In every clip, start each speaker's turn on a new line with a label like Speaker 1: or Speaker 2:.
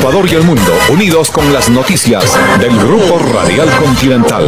Speaker 1: Ecuador y el mundo, unidos con las noticias del Grupo Radial Continental.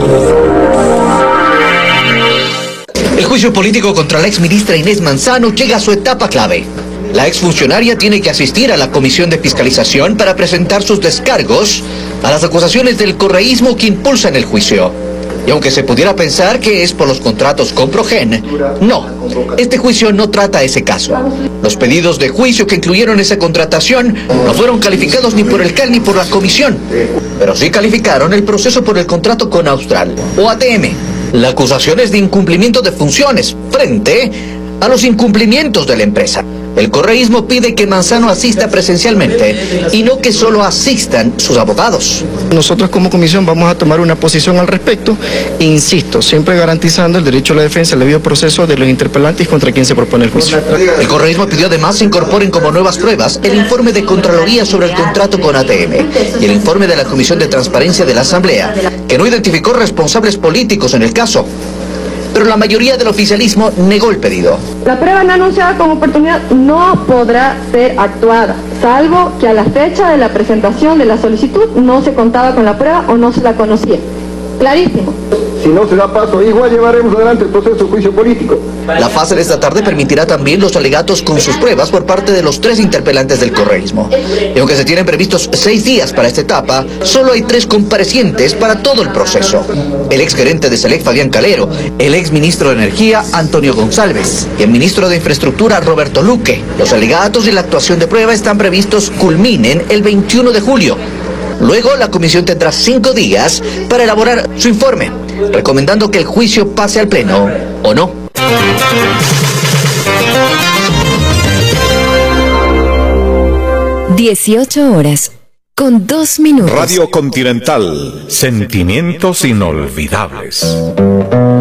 Speaker 2: El juicio político contra la exministra Inés Manzano llega a su etapa clave. La exfuncionaria tiene que asistir a la comisión de fiscalización para presentar sus descargos a las acusaciones del correísmo que impulsan el juicio. Y aunque se pudiera pensar que es por los contratos con Progen, no, este juicio no trata ese caso. Los pedidos de juicio que incluyeron esa contratación no fueron calificados ni por el CAL ni por la comisión, pero sí calificaron el proceso por el contrato con Austral, o ATM. La acusación es de incumplimiento de funciones frente a los incumplimientos de la empresa. El correísmo pide que Manzano asista presencialmente y no que solo asistan sus abogados.
Speaker 3: Nosotros como comisión vamos a tomar una posición al respecto, e insisto, siempre garantizando el derecho a la defensa, el debido proceso de los interpelantes contra quien se propone el juicio.
Speaker 2: El correísmo pidió además se incorporen como nuevas pruebas el informe de Contraloría sobre el contrato con ATM y el informe de la Comisión de Transparencia de la Asamblea, que no identificó responsables políticos en el caso. Pero la mayoría del oficialismo negó el pedido.
Speaker 4: La prueba no anunciada como oportunidad no podrá ser actuada, salvo que a la fecha de la presentación de la solicitud no se contaba con la prueba o no se la conocía. Clarísimo.
Speaker 5: Si no se da paso, igual llevaremos adelante el proceso de juicio político.
Speaker 2: La fase de esta tarde permitirá también los alegatos con sus pruebas por parte de los 3 interpelantes del correísmo. Y aunque se tienen previstos 6 días para esta etapa, solo hay 3 comparecientes para todo el proceso. El exgerente de Selec, Fabián Calero, el exministro de Energía, Antonio González, y el ministro de Infraestructura, Roberto Luque. Los alegatos y la actuación de prueba están previstos culminen el 21 de julio. Luego, la comisión tendrá 5 días para elaborar su informe, recomendando que el juicio pase al pleno o no.
Speaker 1: 18:02. Radio Continental, sentimientos inolvidables.